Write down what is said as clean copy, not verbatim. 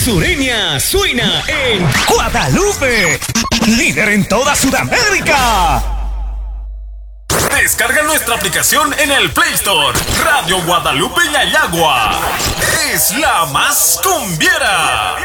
Sureña suena en Guadalupe, líder en toda Sudamérica. Descarga nuestra aplicación en el Play Store. Radio Guadalupe y Ayagua. Es la más cumbiera.